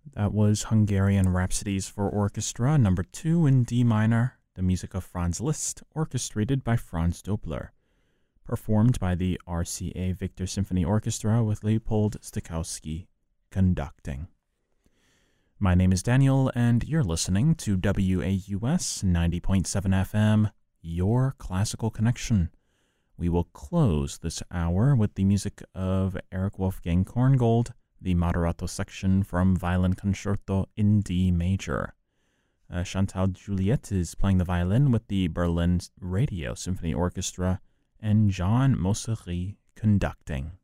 That was Hungarian Rhapsodies for Orchestra, number 2 in D minor, the music of Franz Liszt, orchestrated by Franz Dobler, performed by the RCA Victor Symphony Orchestra with Leopold Stokowski conducting. My name is Daniel, and you're listening to WAUS 90.7 FM, your classical connection. We will close this hour with the music of Erich Wolfgang Korngold, the Moderato section from Violin Concerto in D major. Chantal Juliet is playing the violin with the Berlin Radio Symphony Orchestra, and John Mausery conducting.